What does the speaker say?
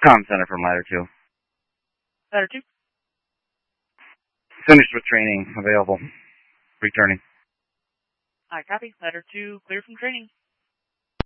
Comm Center from Ladder 2. Ladder 2. Finished with training. Available. Returning. I copy. Ladder 2, clear from training.